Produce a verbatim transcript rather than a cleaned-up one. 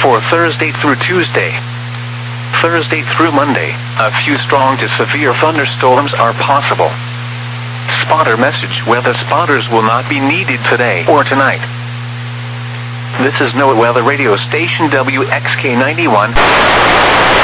for Thursday through Tuesday. Thursday through Monday, a few strong to severe thunderstorms are possible. Spotter message: weather spotters will not be needed today or tonight. This is NOAA Weather Radio Station W X K ninety-one.